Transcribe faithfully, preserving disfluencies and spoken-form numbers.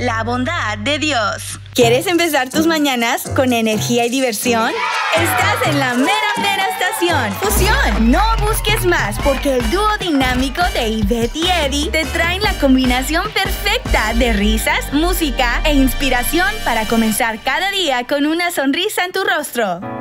la bondad de Dios. ¿Quieres empezar tus mañanas con energía y diversión? Estás en la mera mera estación Fusión. No busques más, porque el dúo dinámico de Ivette y Eddie te traen la combinación perfecta de risas, música e inspiración para comenzar cada día con una sonrisa en tu rostro.